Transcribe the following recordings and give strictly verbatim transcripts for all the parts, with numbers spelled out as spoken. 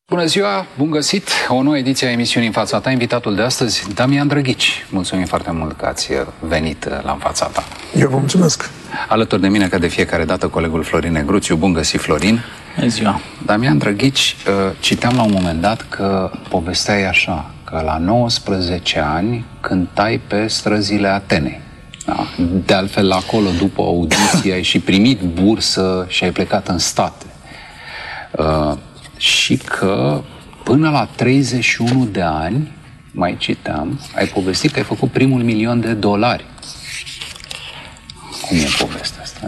Bună ziua, bun găsit! O nouă ediție a emisiunii În Fața Ta. Invitatul de astăzi, Damian Drăghici. Mulțumim foarte mult că ați venit la În Fața Ta. Eu vă mulțumesc! Alături de mine, ca de fiecare dată, colegul Florin Negruțiu. Bun găsit, Florin! Bună ziua! Damian Drăghici, citeam la un moment dat că povesteai așa, că la nouăsprezece ani cântai pe străzile Atenei. Da? De altfel, acolo, după audiție, ai și primit bursă și ai plecat în state. Uh, și că până la treizeci și unu de ani, mai citeam, ai povestit că ai făcut primul milion de dolari. Cum e povestea asta?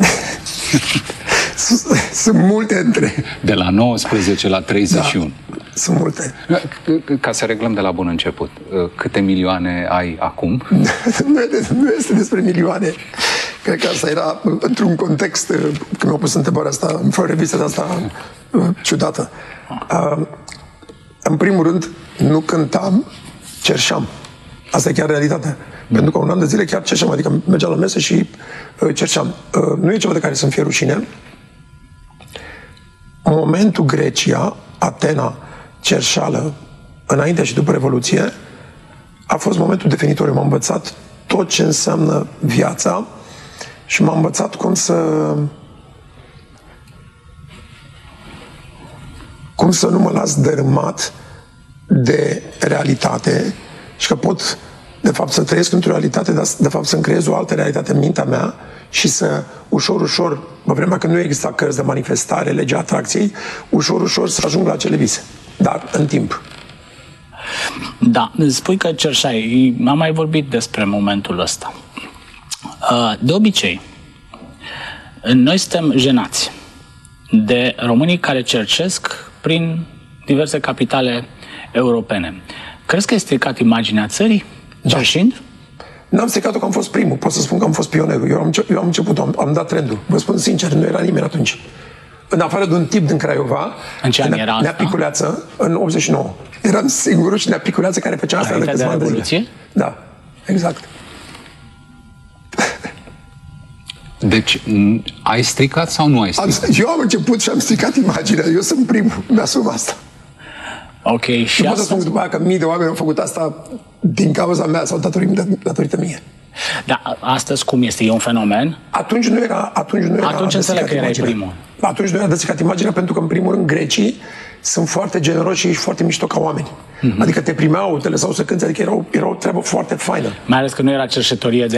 Sunt multe între... De la nouăsprezece la treizeci și unu. Da, sunt multe. Ca să reglăm de la bun început, câte milioane ai acum? Nu, nu este despre milioane. Cred că asta era într-un context, când mi-au pus întrebarea asta, într-o revistă de asta ciudată. Uh, în primul rând, nu cântam, cerșeam. Asta e chiar realitatea. Mm. Pentru că un an de zile chiar cerșeam, adică mergeam la mese și uh, cerșeam. Uh, nu e ceva de care să-mi fie rușine. În momentul Grecia, Atena, cerșală, înainte și după Revoluție, a fost momentul definitoriu. M-a învățat tot ce înseamnă viața și m-a învățat cum să cum să nu mă las dărâmat de realitate și că pot, de fapt, să trăiesc într-o realitate, dar, de fapt, să-mi creez o altă realitate în mintea mea și să, ușor, ușor, pe vremea când nu exista cărți de manifestare, legea atracției, ușor, ușor să ajung la acele vise. Dar în timp. Da, spui că cerșai. Am mai vorbit despre momentul ăsta. De obicei, noi suntem jenați de românii care cercesc prin diverse capitale europene. Crezi că ai stricat imaginea țării, cerșind? Da. N-am stricat-o că am fost primul. Pot să spun că am fost pionerul. Eu am, eu am început, am, am dat trendul. Vă spun sincer, nu era nimeni atunci. În afară de un tip din Craiova, în ce an era asta? Neapiculeață, în optzeci și nouă. Eram singurul și Neapiculeață care făcea asta de câțiva ani de zile. Da, exact. Deci, ai stricat sau nu ai stricat? Am, eu am început și am stricat imaginea. Eu sunt primul. Mi-asum asta. Ok, și nu pot să spun după aia că mii de oameni au făcut asta din cauza mea sau datorită, datorită mie. Da, astăzi cum este? E un fenomen? Atunci nu era Atunci nu era Atunci înțeleg că erai primul. Atunci nu era de stricat imaginea, pentru că, în primul rând, grecii sunt foarte generoși și foarte mișto ca oameni. Mm-hmm. Adică te primeau, te lăsau să cânti, adică era o, era o treabă foarte faină. Mai ales că nu era cerșetorie de